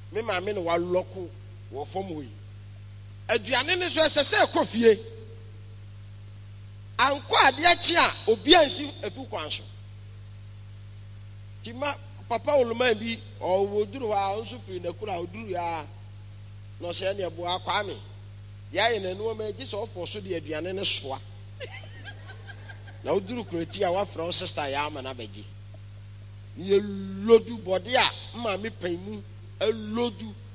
me maame no wa loko wo fom we aduane ne so sese ekofie anko ade achi a obi ansi afu kwanso tima papa oluma bi o woduru wa onso firi na kura oduru ya no se ne bo akwa me ya ye na no ma gi so ofo so de aduane ne soa na oduru kureti a wa fra o sister ya ama na bagi ye lodu body a ma me pan mu elodu